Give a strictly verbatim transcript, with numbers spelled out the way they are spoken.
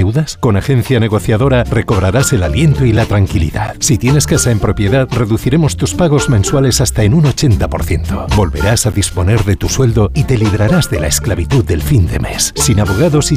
dudas? Con Agencia Negociadora recobrarás el aliento y la tranquilidad. Si tienes casa en propiedad, reduciremos tus pagos mensuales hasta en un ochenta por ciento. Volverás a disponer de tu sueldo y te librarás de la esclavitud del fin de mes. Sin abogados y